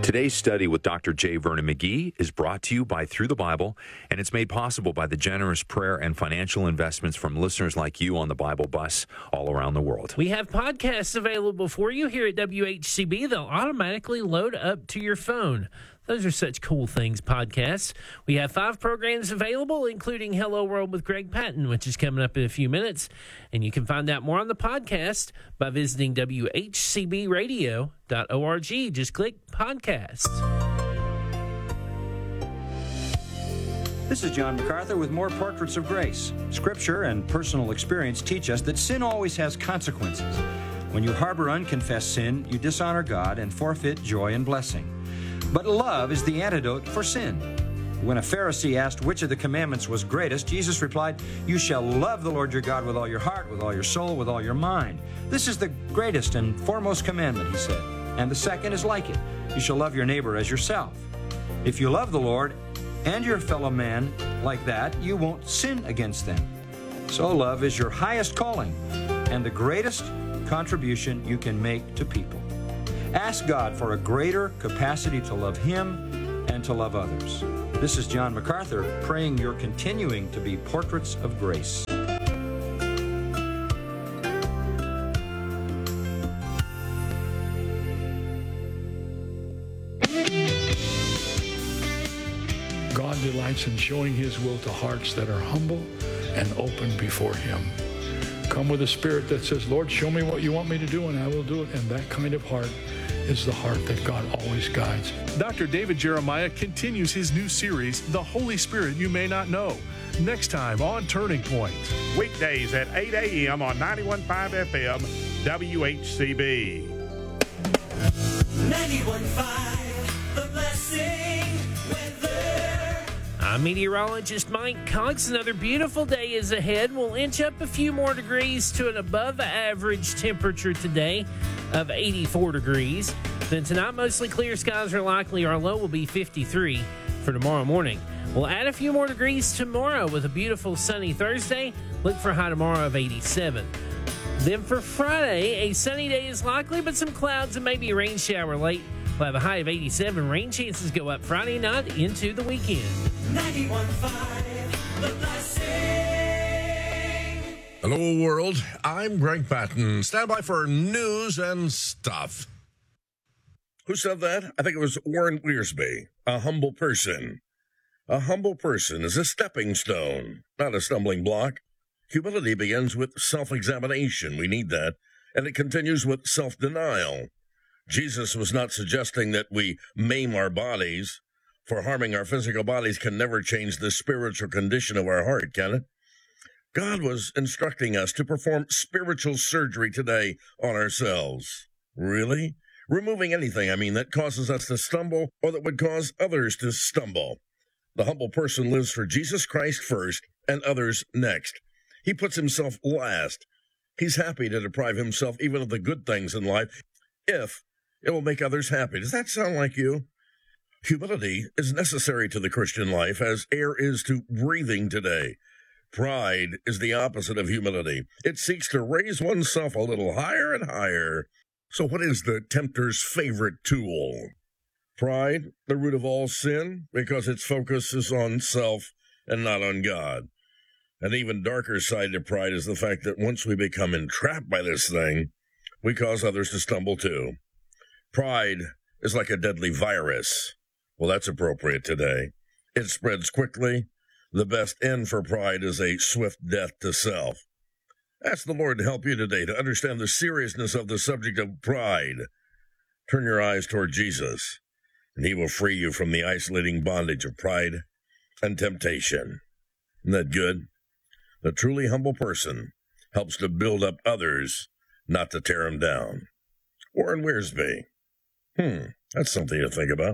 Today's study with Dr. J. Vernon McGee is brought to you by Through the Bible, and it's made possible by the generous prayer and financial investments from listeners like you on the Bible Bus all around the world. We have podcasts available for you here at WHCB. They'll automatically load up to your phone. Those are such cool things, podcasts. We have 5 programs available, including Hello World with Greg Patton, which is coming up in a few minutes. And you can find out more on the podcast by visiting WHCBradio.org. Just click podcasts. This is John MacArthur with more Portraits of Grace. Scripture and personal experience teach us that sin always has consequences. When you harbor unconfessed sin, you dishonor God and forfeit joy and blessing. But love is the antidote for sin. When a Pharisee asked which of the commandments was greatest, Jesus replied, "You shall love the Lord your God with all your heart, with all your soul, with all your mind. This is the greatest and foremost commandment," he said. "And the second is like it. You shall love your neighbor as yourself." If you love the Lord and your fellow man like that, you won't sin against them. So love is your highest calling and the greatest contribution you can make to people. Ask God for a greater capacity to love Him and to love others. This is John MacArthur praying you're continuing to be portraits of grace. God delights in showing His will to hearts that are humble and open before Him. Come with a spirit that says, "Lord, show me what you want me to do, and I will do it." And that kind of heart is the heart that God always guides. Dr. David Jeremiah continues his new series, The Holy Spirit You May Not Know, next time on Turning Point. Weekdays at 8 a.m. on 91.5 FM, WHCB. 91.5, The Blessing Weather. I'm meteorologist Mike Cox. Another beautiful day is ahead. We'll inch up a few more degrees to an above-average temperature today of 84 degrees. Then tonight, mostly clear skies are likely. Our low will be 53 for tomorrow morning. We'll add a few more degrees tomorrow with a beautiful sunny Thursday. Look for a high tomorrow of 87. Then for Friday, a sunny day is likely, but some clouds and maybe a rain shower late. We'll have a high of 87. Rain chances go up Friday night into the weekend. 91.5, The Blessing. Hello, world. I'm Greg Patton. Stand by for news and stuff. Who said that? I think it was Warren Wiersbe. A humble person. A humble person is a stepping stone, not a stumbling block. Humility begins with self-examination. We need that. And it continues with self-denial. Jesus was not suggesting that we maim our bodies, for harming our physical bodies can never change the spiritual condition of our heart, can it? God was instructing us to perform spiritual surgery today on ourselves. Really? Removing anything, that causes us to stumble or that would cause others to stumble. The humble person lives for Jesus Christ first and others next. He puts himself last. He's happy to deprive himself even of the good things in life if it will make others happy. Does that sound like you? Humility is necessary to the Christian life as air is to breathing today. Pride is the opposite of humility. It seeks to raise oneself a little higher and higher. So what is the tempter's favorite tool? Pride, the root of all sin, because its focus is on self and not on God. An even darker side to pride is the fact that once we become entrapped by this thing, we cause others to stumble too. Pride is like a deadly virus. Well, that's appropriate today. It spreads quickly. The best end for pride is a swift death to self. Ask the Lord to help you today to understand the seriousness of the subject of pride. Turn your eyes toward Jesus, and He will free you from the isolating bondage of pride and temptation. Isn't that good? The truly humble person helps to build up others, not to tear them down. Warren Wiersbe. That's something to think about.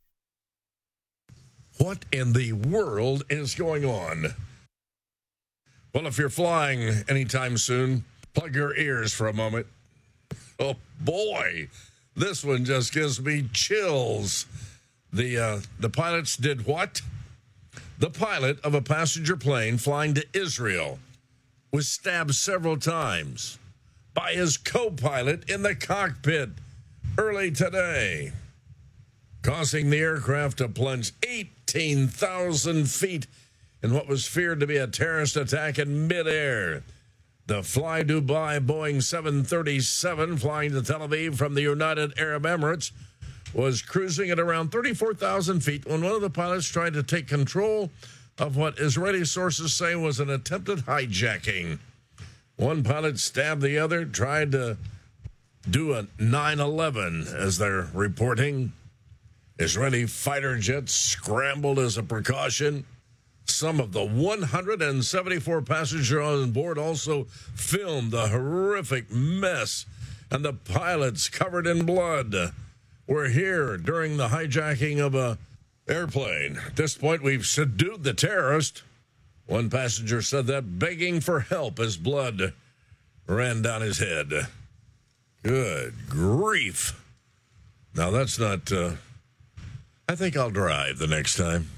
What in the world is going on? Well, if you're flying anytime soon, plug your ears for a moment. Oh, boy, this one just gives me chills. The pilots did what? The pilot of a passenger plane flying to Israel was stabbed several times by his co-pilot in the cockpit early today. causing the aircraft to plunge 18,000 feet in what was feared to be a terrorist attack in midair. The Fly Dubai Boeing 737 flying to Tel Aviv from the United Arab Emirates was cruising at around 34,000 feet when one of the pilots tried to take control of what Israeli sources say was an attempted hijacking. One pilot stabbed the other, tried to do a 9/11, as they're reporting. Israeli fighter jets scrambled as a precaution. Some of the 174 passengers on board also filmed the horrific mess, and the pilots covered in blood were here during the hijacking of a airplane. At this point, we've subdued the terrorist. One passenger said that, begging for help as blood ran down his head. Good grief. Now, that's not... I think I'll drive the next time.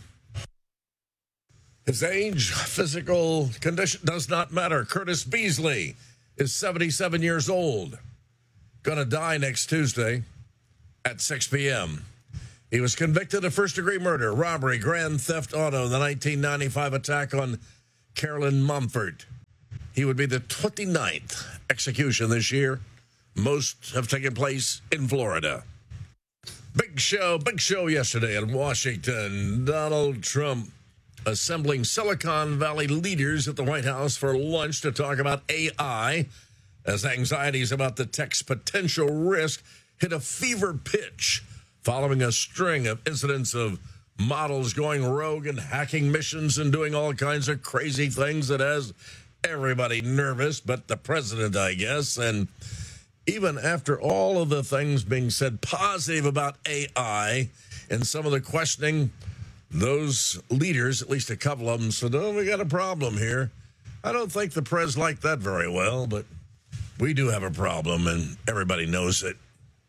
His age, physical condition does not matter. Curtis Beasley is 77 years old. Going to die next Tuesday at 6 p.m. He was convicted of first-degree murder, robbery, grand theft auto, the 1995 attack on Carolyn Mumford. He would be the 29th execution this year. Most have taken place in Florida. Big show yesterday in Washington. Donald Trump assembling Silicon Valley leaders at the White House for lunch to talk about AI, as anxieties about the tech's potential risk hit a fever pitch following a string of incidents of models going rogue and hacking missions and doing all kinds of crazy things that has everybody nervous, but the president, I guess. And even after all of the things being said positive about AI and some of the questioning, those leaders, at least a couple of them, said, oh, we got a problem here. I don't think the press liked that very well, but we do have a problem, and everybody knows it.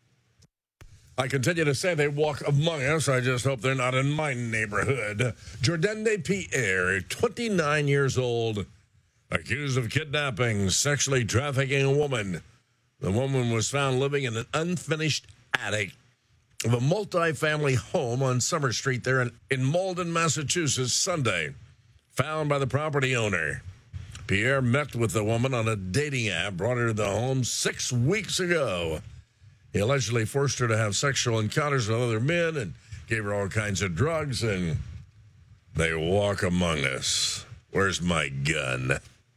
I continue to say they walk among us. I just hope they're not in my neighborhood. Jordane Pierre, 29 years old, accused of kidnapping, sexually trafficking a woman. The woman was found living in an unfinished attic of a multi-family home on Summer Street there in Malden, Massachusetts, Sunday, found by the property owner. Pierre met with the woman on a dating app, brought her to the home 6 weeks ago. He allegedly forced her to have sexual encounters with other men and gave her all kinds of drugs, and they walk among us. Where's my gun?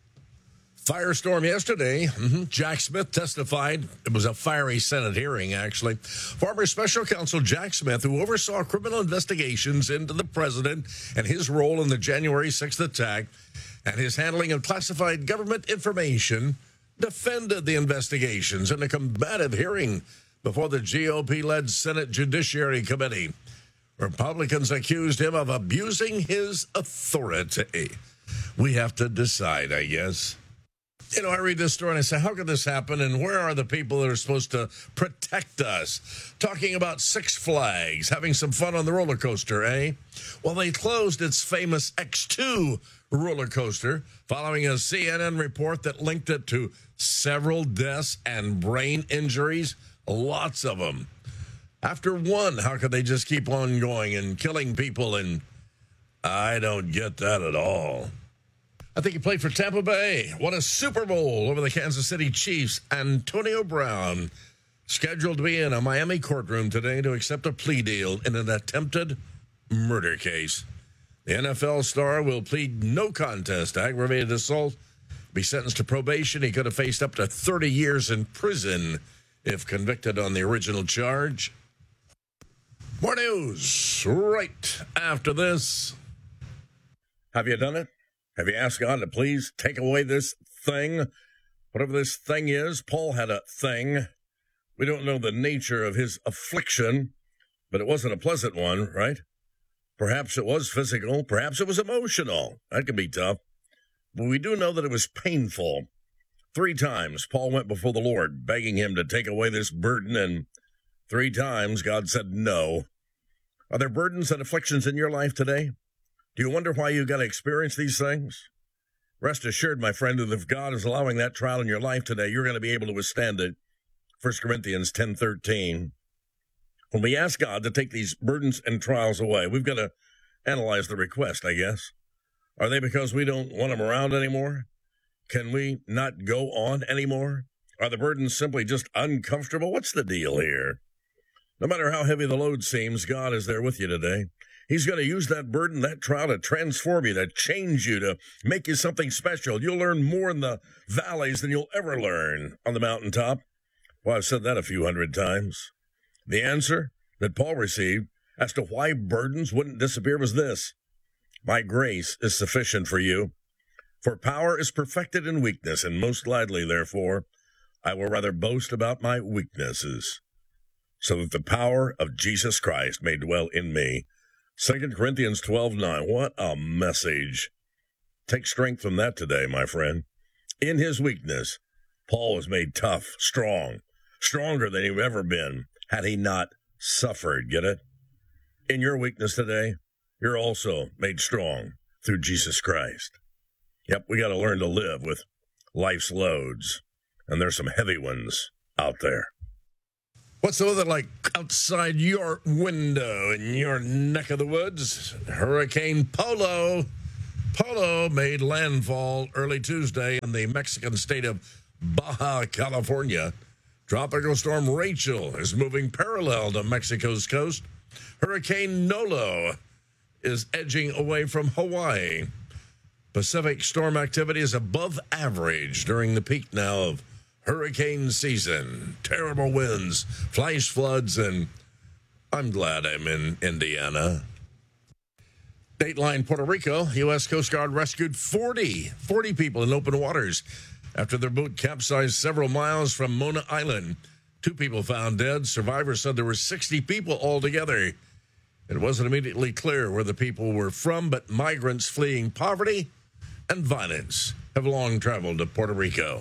Firestorm yesterday. Jack Smith testified. It was a fiery Senate hearing, actually. Former special counsel Jack Smith, who oversaw criminal investigations into the president and his role in the January 6th attack and his handling of classified government information, defended the investigations in a combative hearing before the GOP-led Senate Judiciary Committee. Republicans accused him of abusing his authority. We have to decide, I guess. You know, I read this story and I say, how could this happen? And where are the people that are supposed to protect us? Talking about Six Flags, having some fun on the roller coaster, eh? Well, they closed its famous X2 roller coaster following a CNN report that linked it to several deaths and brain injuries, lots of them. After one, how could they just keep on going and killing people? And I don't get that at all. I think he played for Tampa Bay, won a Super Bowl over the Kansas City Chiefs. Antonio Brown, scheduled to be in a Miami courtroom today to accept a plea deal in an attempted murder case. The NFL star will plead no contest to aggravated assault, be sentenced to probation. He could have faced up to 30 years in prison if convicted on the original charge. More news right after this. Have you done it? Have you asked God to please take away this thing? Whatever this thing is, Paul had a thing. We don't know the nature of his affliction, but it wasn't a pleasant one, right? Perhaps it was physical. Perhaps it was emotional. That could be tough. But we do know that it was painful. 3 times Paul went before the Lord, begging him to take away this burden, and 3 times God said no. Are there burdens and afflictions in your life today? Do you wonder why you got to experience these things? Rest assured, my friend, that if God is allowing that trial in your life today, you're going to be able to withstand it. 1 Corinthians 10:13. When we ask God to take these burdens and trials away, we've got to analyze the request, I guess. Are they because we don't want them around anymore? Can we not go on anymore? Are the burdens simply just uncomfortable? What's the deal here? No matter how heavy the load seems, God is there with you today. He's going to use that burden, that trial to transform you, to change you, to make you something special. You'll learn more in the valleys than you'll ever learn on the mountaintop. Well, I've said that a few hundred times. The answer that Paul received as to why burdens wouldn't disappear was this: my grace is sufficient for you, for power is perfected in weakness, and most gladly, therefore, I will rather boast about my weaknesses, so that the power of Jesus Christ may dwell in me. 2 Corinthians 12:9. What a message. Take strength from that today, my friend. In his weakness, Paul was made tough, strong, stronger than he'd ever been had he not suffered. Get it? In your weakness today, you're also made strong through Jesus Christ. Yep, we got to learn to live with life's loads, and there's some heavy ones out there. What's the weather like outside your window in your neck of the woods? Hurricane Polo. Polo made landfall early Tuesday in the Mexican state of Baja California. Tropical storm Rachel is moving parallel to Mexico's coast. Hurricane Nolo is edging away from Hawaii. Pacific storm activity is above average during the peak now of hurricane season. Terrible winds, flash floods, and I'm glad I'm in Indiana. Dateline Puerto Rico, U.S. Coast Guard rescued 40 people in open waters after their boat capsized several miles from Mona Island. 2 people found dead. Survivors said there were 60 people altogether. It wasn't immediately clear where the people were from, but migrants fleeing poverty and violence have long traveled to Puerto Rico.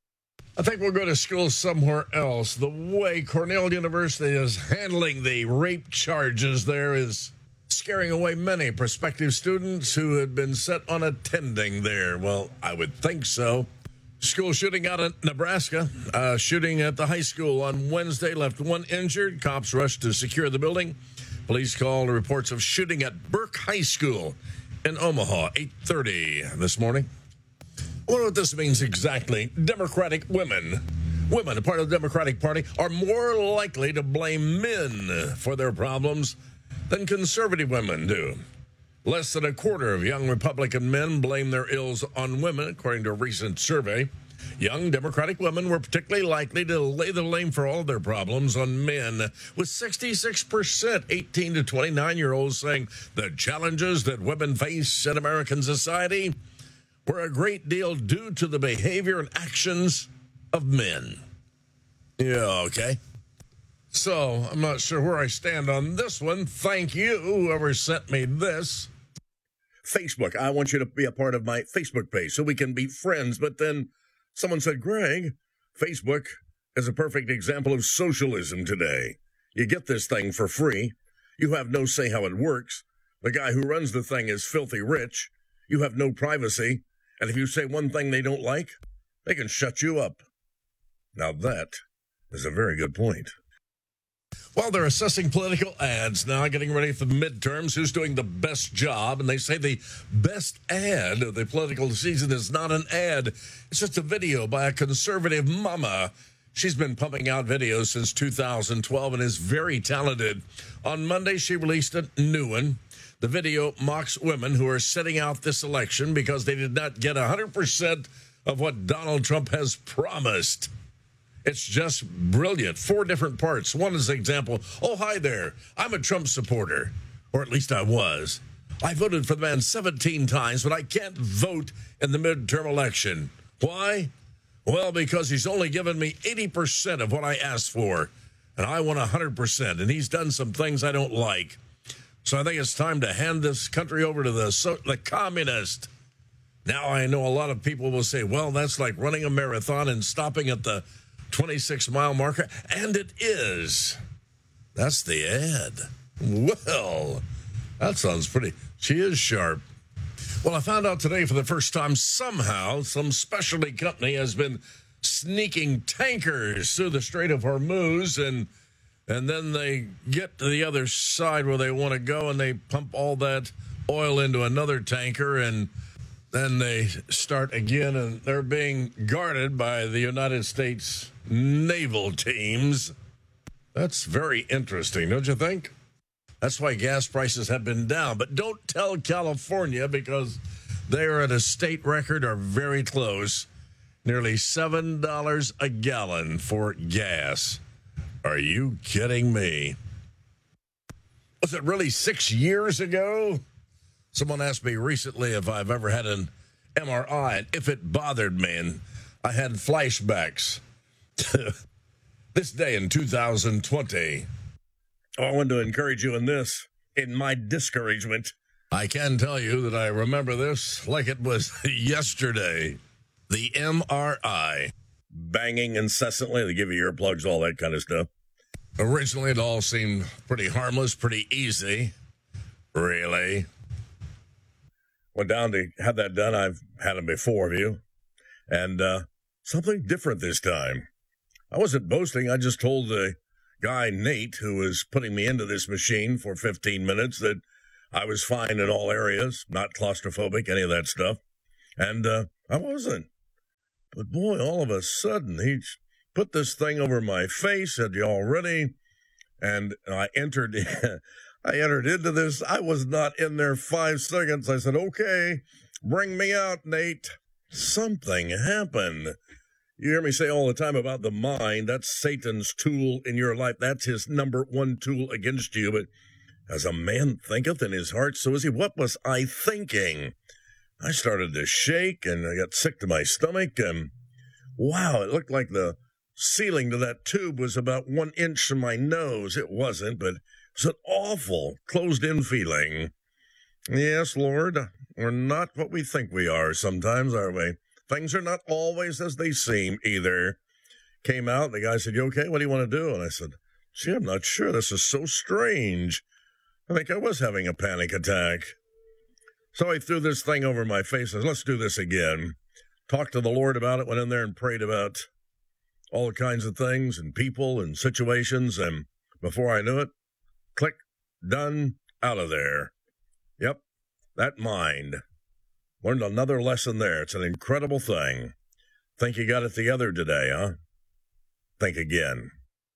I think we'll go to school somewhere else. The way Cornell University is handling the rape charges there is scaring away many prospective students who had been set on attending there. Well, I would think so. School shooting out in Nebraska. Shooting at the high school on Wednesday left 1 injured. Cops rushed to secure the building. Police called reports of shooting at Burke High School in Omaha, 8:30 this morning. I wonder what this means exactly. Democratic women, a part of the Democratic Party, are more likely to blame men for their problems than conservative women do. Less than a quarter of young Republican men blame their ills on women, according to a recent survey. Young Democratic women were particularly likely to lay the blame for all their problems on men, with 66% 18 to 29-year-olds saying the challenges that women face in American society were a great deal due to the behavior and actions of men. Yeah, okay. So, I'm not sure where I stand on this one. Thank you, whoever sent me this. Facebook, I want you to be a part of my Facebook page so we can be friends. But then someone said, Greg, Facebook is a perfect example of socialism today. You get this thing for free. You have no say how it works. The guy who runs the thing is filthy rich. You have no privacy. And if you say one thing they don't like, they can shut you up. Now that is a very good point. Well, they're assessing political ads now, getting ready for the midterms. Who's doing the best job? And they say the best ad of the political season is not an ad. It's just a video by a conservative mama. She's been pumping out videos since 2012 and is very talented. On Monday, she released a new one. The video mocks women who are sitting out this election because they did not get 100% of what Donald Trump has promised. It's just brilliant. 4 different parts. One is an example. Oh, hi there. I'm a Trump supporter, or at least I was. I voted for the man 17 times, but I can't vote in the midterm election. Why? Well, because he's only given me 80% of what I asked for, and I want 100%, and he's done some things I don't like. So I think it's time to hand this country over to the communist. Now I know a lot of people will say, well, that's like running a marathon and stopping at the 26-mile marker, and it is. That's the ad. Well, that sounds pretty. She is sharp. Well, I found out today for the first time somehow some specialty company has been sneaking tankers through the Strait of Hormuz, and and then they get to the other side where they want to go, and they pump all that oil into another tanker, and then they start again, and they're being guarded by the United States naval teams. That's very interesting, don't you think? That's why gas prices have been down. But don't tell California, because they are at a state record or very close. Nearly $7 a gallon for gas. Are you kidding me? Was it really 6 years ago? Someone asked me recently if I've ever had an MRI and if it bothered me, and I had flashbacks to this day in 2020. I wanted to encourage you in this, in my discouragement. I can tell you that I remember this like it was yesterday. The MRI. Banging incessantly. They give you earplugs, all that kind of stuff. Originally, it all seemed pretty harmless, pretty easy. Really? Went down to have that done. I've had them before of you. And something different this time. I wasn't boasting. I just told the guy, Nate, who was putting me into this machine for 15 minutes, that I was fine in all areas, not claustrophobic, any of that stuff. And I wasn't. But boy, all of a sudden, he put this thing over my face, said, "You all ready?" And I entered into this. I was not in there 5 seconds. I said, "Okay, bring me out, Nate." Something happened. You hear me say all the time about the mind. That's Satan's tool in your life. That's his number one tool against you. But as a man thinketh in his heart, so is he. What was I thinking? I started to shake, and I got sick to my stomach, and wow, it looked like the ceiling to that tube was about 1 inch from my nose. It wasn't, but it was an awful closed-in feeling. Yes, Lord, we're not what we think we are sometimes, are we? Things are not always as they seem, either. Came out, the guy said, "You okay? What do you want to do?" And I said, "Gee, I'm not sure. This is so strange. I think I was having a panic attack." So he threw this thing over my face and said, "Let's do this again." Talked to the Lord about it, went in there and prayed about all kinds of things and people and situations, and before I knew it, click, done, out of there. Yep, that mind. Learned another lesson there. It's an incredible thing. Think you got it together today, huh? Think again.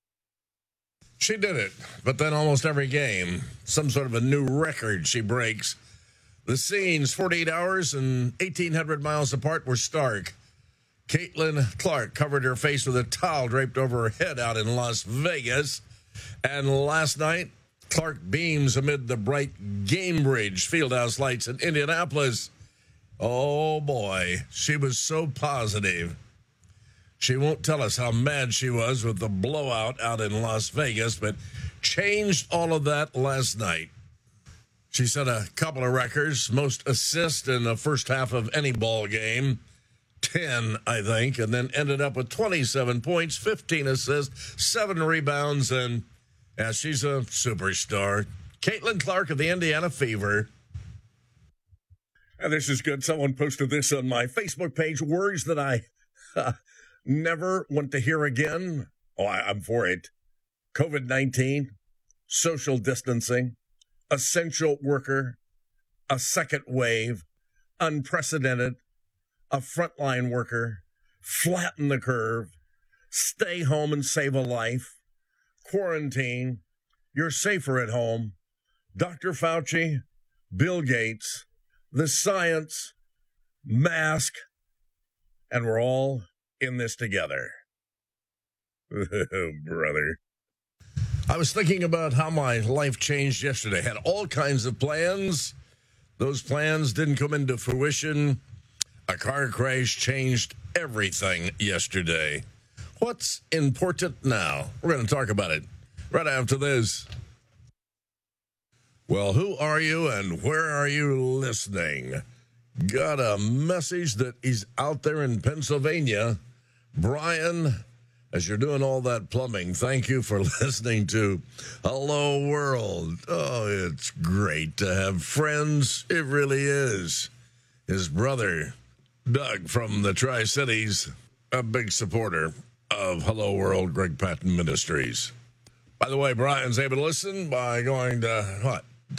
She did it, but then almost every game, some sort of a new record she breaks. The scenes, 48 hours and 1,800 miles apart, were stark. Caitlin Clark covered her face with a towel draped over her head out in Las Vegas. And last night, Clark beams amid the bright Gamebridge Fieldhouse lights in Indianapolis. Oh, boy, she was so positive. She won't tell us how mad she was with the blowout out in Las Vegas, but changed all of that last night. She set a couple of records, most assists in the first half of any ball game, 10, I think, and then ended up with 27 points, 15 assists, 7 rebounds, and she's a superstar. Caitlin Clark of the Indiana Fever. And this is good. Someone posted this on my Facebook page, words that I never want to hear again. Oh, I'm for it. COVID-19, social distancing, essential worker, a second wave, unprecedented, a frontline worker, flatten the curve, stay home and save a life, quarantine, you're safer at home, Dr. Fauci, Bill Gates, the science, mask, and we're all in this together. Oh, brother. I was thinking about how my life changed yesterday. Had all kinds of plans. Those plans didn't come into fruition. A car crash changed everything yesterday. What's important now? We're going to talk about it right after this. Well, who are you and where are you listening? Got a message that is out there in Pennsylvania. Brian, as you're doing all that plumbing, thank you for listening to Hello World. Oh, it's great to have friends. It really is. His brother, Doug from the Tri-Cities, a big supporter of Hello World, Greg Patton Ministries. By the way, Brian's able to listen by going to,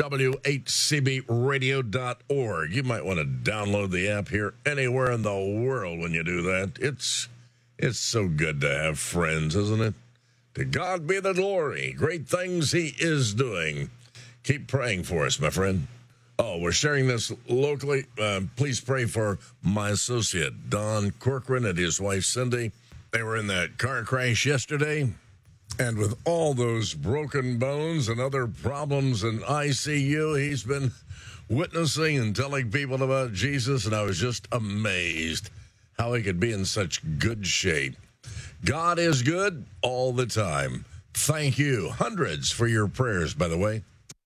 WHCBradio.org. You might want to download the app here anywhere in the world when you do that. It's so good to have friends, isn't it? To God be the glory. Great things he is doing. Keep praying for us, my friend. Oh, we're sharing this locally. Please pray for my associate, Don Corcoran, and his wife, Cindy. They were in that car crash yesterday. And with all those broken bones and other problems in ICU, he's been witnessing and telling people about Jesus, and I was just amazed how he could be in such good shape. God is good all the time. Thank you. Hundreds for your prayers, by the way.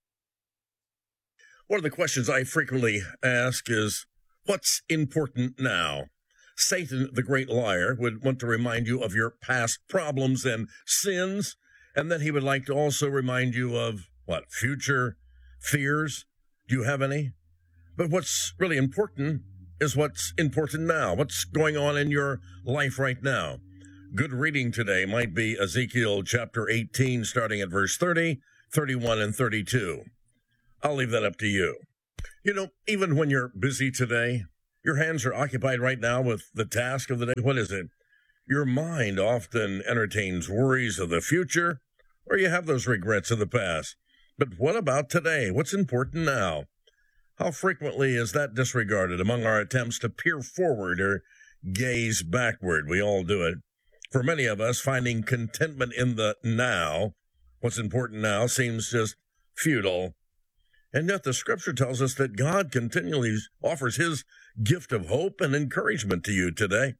One of the questions I frequently ask is, what's important now? Satan, the great liar, would want to remind you of your past problems and sins, and then he would like to also remind you of, future fears? Do you have any? But what's really important is what's important now. What's going on in your life right now? Good reading today might be Ezekiel chapter 18, starting at verse 30, 31, and 32. I'll leave that up to you. You know, even when you're busy today, your hands are occupied right now with the task of the day. What is it? Your mind often entertains worries of the future, or you have those regrets of the past. But what about today? What's important now? How frequently is that disregarded among our attempts to peer forward or gaze backward? We all do it. For many of us, finding contentment in the now, what's important now, seems just futile. And yet the scripture tells us that God continually offers his gift of hope and encouragement to you today.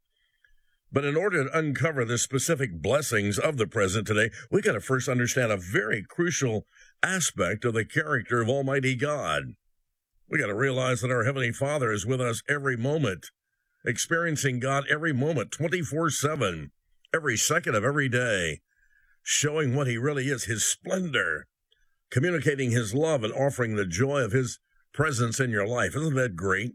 But in order to uncover the specific blessings of the present today, we got to first understand a very crucial aspect of the character of Almighty God. We got to realize that our Heavenly Father is with us every moment, experiencing God every moment, 24/7, every second of every day, showing what he really is, his splendor, communicating his love and offering the joy of his presence in your life. Isn't that great?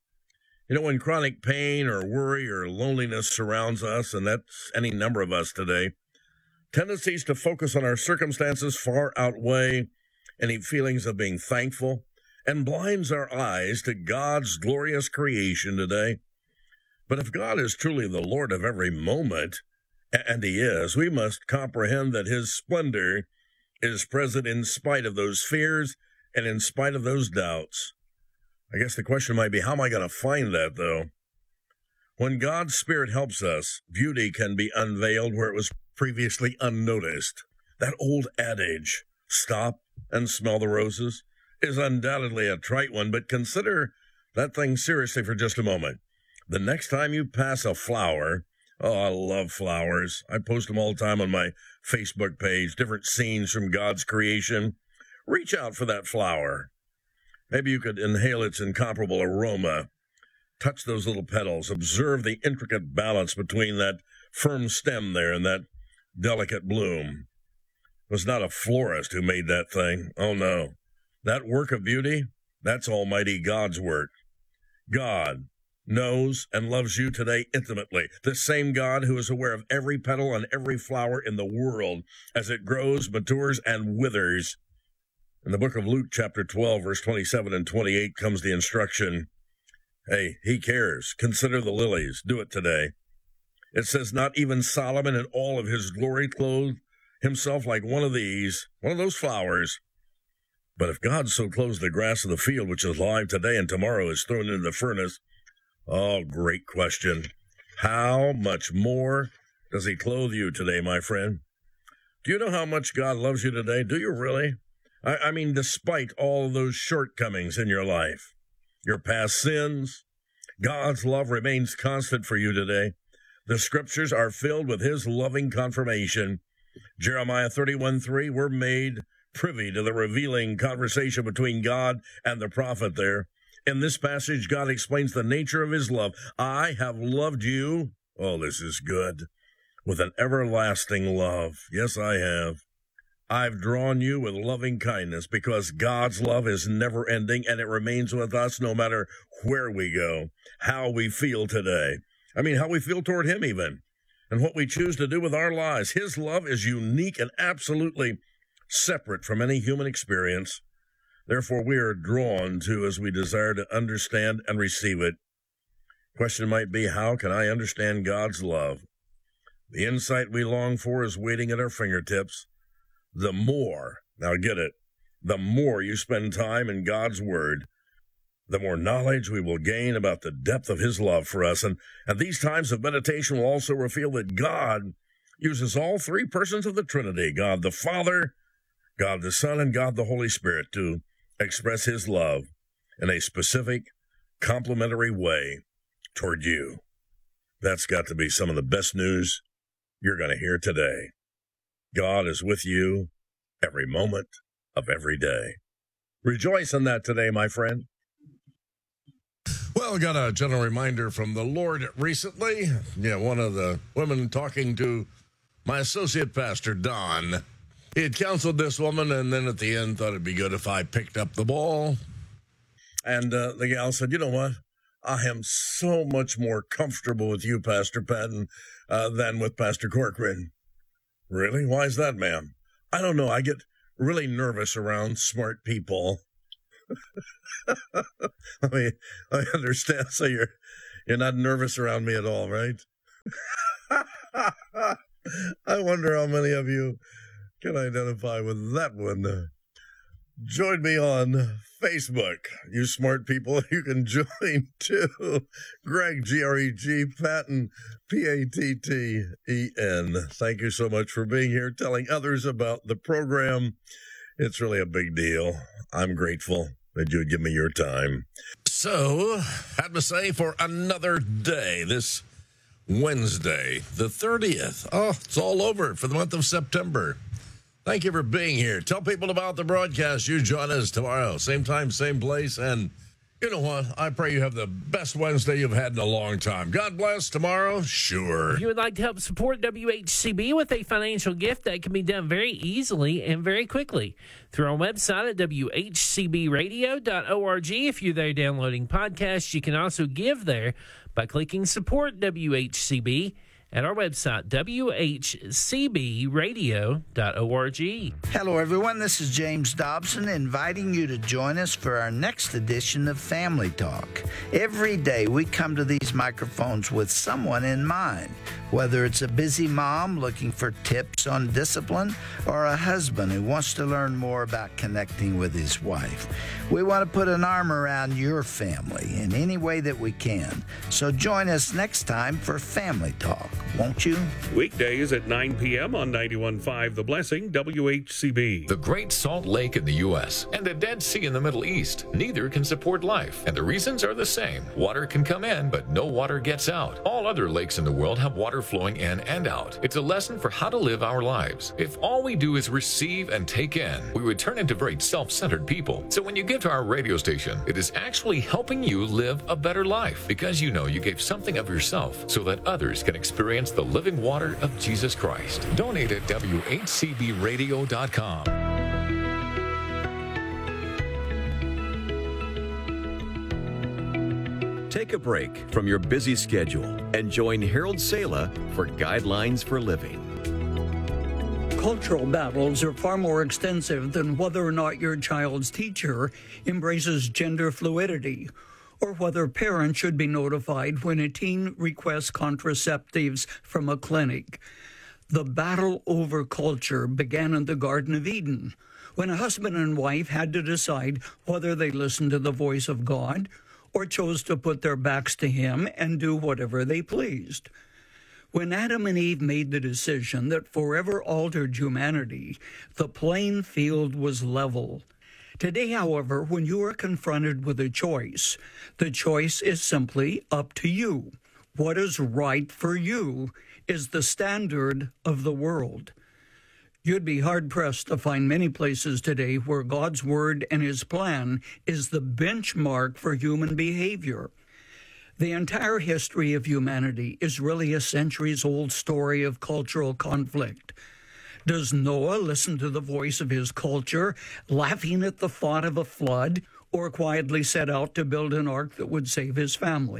You know, when chronic pain or worry or loneliness surrounds us, and that's any number of us today, tendencies to focus on our circumstances far outweigh any feelings of being thankful and blinds our eyes to God's glorious creation today. But if God is truly the Lord of every moment, and he is, we must comprehend that his splendor is present in spite of those fears and in spite of those doubts. I guess the question might be, how am I going to find that, though? When God's Spirit helps us, beauty can be unveiled where it was previously unnoticed. That old adage, stop and smell the roses, is undoubtedly a trite one, but consider that thing seriously for just a moment. The next time you pass a flower, I love flowers. I post them all the time on my Facebook page, different scenes from God's creation. Reach out for that flower. Maybe you could inhale its incomparable aroma, touch those little petals, observe the intricate balance between that firm stem there and that delicate bloom. It was not a florist who made that thing. Oh, no. That work of beauty, that's Almighty God's work. God knows and loves you today intimately. The same God who is aware of every petal and every flower in the world as it grows, matures, and withers. In the book of Luke, chapter 12, verse 27 and 28, comes the instruction, hey, he cares. Consider the lilies. Do it today. It says, not even Solomon in all of his glory clothed himself like one of these, one of those flowers. But if God so clothes the grass of the field, which is alive today and tomorrow is thrown into the furnace, oh, great question. How much more does he clothe you today, my friend? Do you know how much God loves you today? Do you really? I mean, despite all those shortcomings in your life, your past sins, God's love remains constant for you today. The scriptures are filled with his loving confirmation. Jeremiah 31:3, we're made privy to the revealing conversation between God and the prophet there. In this passage, God explains the nature of his love. I have loved you, oh, this is good, with an everlasting love. Yes, I have. I've drawn you with loving kindness because God's love is never ending and it remains with us no matter where we go, how we feel today. I mean, how we feel toward him even. and what we choose to do with our lives. His love is unique and absolutely separate from any human experience. Therefore, we are drawn to as we desire to understand and receive it. Question might be, how can I understand God's love? The insight we long for is waiting at our fingertips. The more, now get it, the more you spend time in God's Word, the more knowledge we will gain about the depth of His love for us. And these times of meditation will also reveal that God uses all three persons of the Trinity, God the Father, God the Son, and God the Holy Spirit, to express His love in a specific, complementary way toward you. That's got to be some of the best news you're going to hear today. God is with you every moment of every day. Rejoice in that today, my friend. Well, got a gentle reminder from the Lord recently. One of the women talking to my associate pastor, Don. He had counseled this woman, and then at the end thought it'd be good if I picked up the ball. And the gal said, you know what? I am so much more comfortable with you, Pastor Patton, than with Pastor Corcoran. Really? Why is that, ma'am? I don't know. I get really nervous around smart people. I understand. So you're not nervous around me at all, right? I wonder how many of you can identify with that one. Join me on Facebook. You smart people, you can join too. Greg, G-R-E-G, Patton, P-A-T-T-E-N. Thank you so much for being here, telling others about the program. It's really a big deal. I'm grateful that you would give me your time. So, had to say, for another day, this Wednesday, the 30th. Oh, it's all over for the month of September. Thank you for being here. Tell people about the broadcast. You join us tomorrow. Same time, same place. And you know what? I pray you have the best Wednesday you've had in a long time. God bless. Tomorrow, sure. If you would like to help support WHCB with a financial gift, that can be done very easily and very quickly through our website at WHCBradio.org. If you're there downloading podcasts, you can also give there by clicking Support WHCB at our website, WHCBradio.org. Hello, everyone. This is James Dobson inviting you to join us for our next edition of Family Talk. Every day we come to these microphones with someone in mind, whether it's a busy mom looking for tips on discipline or a husband who wants to learn more about connecting with his wife. We want to put an arm around your family in any way that we can. So join us next time for Family Talk, won't you? Weekdays at 9 p.m. on 91.5 The Blessing, WHCB. The Great Salt Lake in the U.S. and the Dead Sea in the Middle East, neither can support life, and the reasons are the same. Water can come in, but no water gets out. All other lakes in the world have water flowing in and out. It's a lesson for how to live our lives. If all we do is receive and take in, we would turn into very self-centered people. So when you give to our radio station, it is actually helping you live a better life, because you know you gave something of yourself so that others can experience the living water of Jesus Christ. Donate at WHCBradio.com. Take a break from your busy schedule and join Harold Sala for Guidelines for Living. Cultural battles are far more extensive than whether or not your child's teacher embraces gender fluidity, or whether parents should be notified when a teen requests contraceptives from a clinic. The battle over culture began in the Garden of Eden, when a husband and wife had to decide whether they listened to the voice of God or chose to put their backs to Him and do whatever they pleased. When Adam and Eve made the decision that forever altered humanity, the playing field was level. Today, however, when you are confronted with a choice, the choice is simply up to you. What is right for you is the standard of the world. You'd be hard-pressed to find many places today where God's Word and His plan is the benchmark for human behavior. The entire history of humanity is really a centuries-old story of cultural conflict. Does Noah listen to the voice of his culture, laughing at the thought of a flood, or quietly set out to build an ark that would save his family?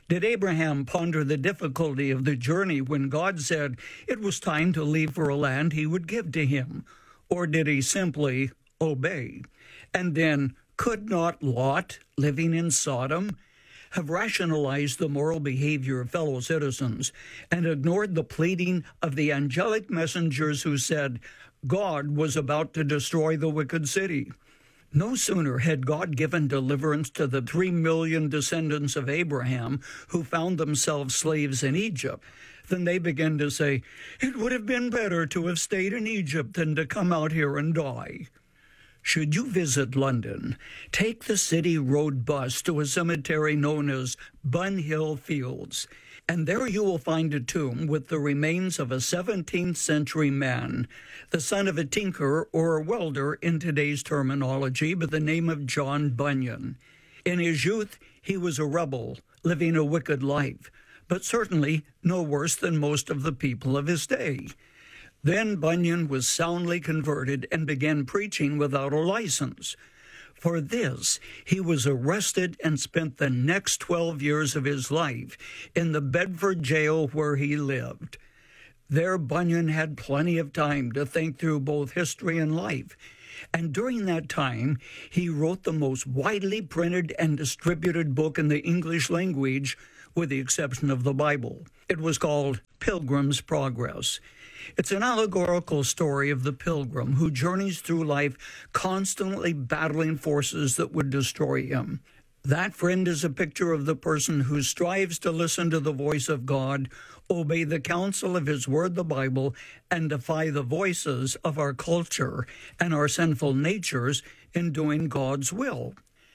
Did Abraham ponder the difficulty of the journey when God said it was time to leave for a land he would give to him? Or did he simply obey? And then, could not Lot, living in Sodom, have rationalized the moral behavior of fellow citizens and ignored the pleading of the angelic messengers who said God was about to destroy the wicked city? No sooner had God given deliverance to the 3 million descendants of Abraham who found themselves slaves in Egypt than they began to say, it would have been better to have stayed in Egypt than to come out here and die. Should you visit London, take the City Road bus to a cemetery known as Bunhill Fields, and there you will find a tomb with the remains of a 17th century man, the son of a tinker or a welder in today's terminology, by the name of John Bunyan. In his youth, he was a rebel, living a wicked life, but certainly no worse than most of the people of his day. Then Bunyan was soundly converted and began preaching without a license. For this, he was arrested and spent the next 12 years of his life in the Bedford jail where he lived. There, Bunyan had plenty of time to think through both history and life, and during that time, he wrote the most widely printed and distributed book in the English language, with the exception of the Bible. It was called Pilgrim's Progress. It's an allegorical story of the pilgrim who journeys through life constantly battling forces that would destroy him. That, friend, is a picture of the person who strives to listen to the voice of God, obey the counsel of his word, the Bible, and defy the voices of our culture and our sinful natures in doing God's will.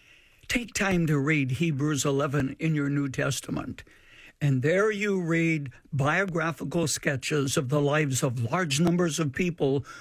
Take time to read Hebrews 11 in your New Testament. And there you read biographical sketches of the lives of large numbers of people